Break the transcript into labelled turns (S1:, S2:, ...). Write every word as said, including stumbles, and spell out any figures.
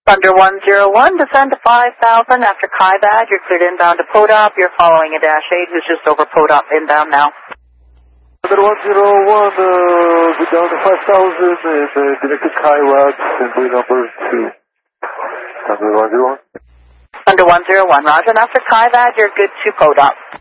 S1: Thunder one zero one, descend to five thousand after Kaibad. You're cleared inbound to Podop. You're following a Dash eight who's just over Podop inbound now.
S2: Thunder one zero one, uh, go down to five thousand and uh, directed Kaibad, assembly number two. Thunder one zero one.
S1: Thunder one zero one, roger. And after Kaibad, you're good to Podop.